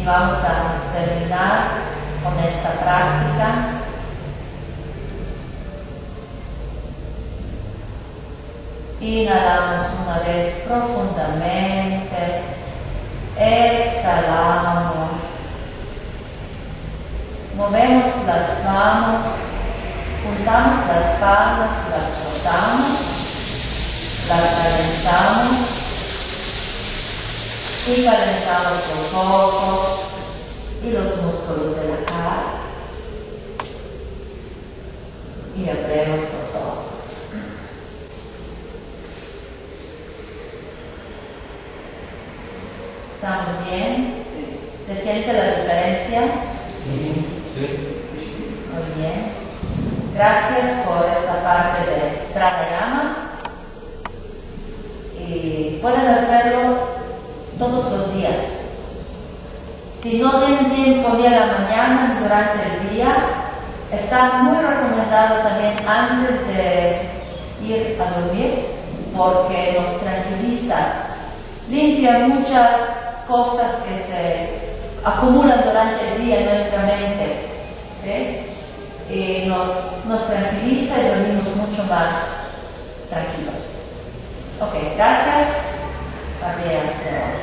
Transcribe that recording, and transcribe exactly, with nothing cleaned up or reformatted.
Y vamos a terminar con esta práctica. Inhalamos una vez profundamente, exhalamos, movemos las manos, juntamos las palmas, las frotamos, las calentamos y calentamos los ojos y los músculos de la cara y abrimos los ojos. ¿Estamos bien? Sí. ¿Se siente la diferencia? Sí. Muy bien. Gracias por esta parte de pranayama. Y pueden hacerlo todos los días. Si no tienen tiempo ni a la mañana ni durante el día, está muy recomendado también antes de ir a dormir porque nos tranquiliza, limpia muchas cosas que se acumulan durante el día en nuestra mente, ¿sí? Y nos, nos tranquiliza y dormimos mucho más tranquilos. Ok, gracias. Está bien.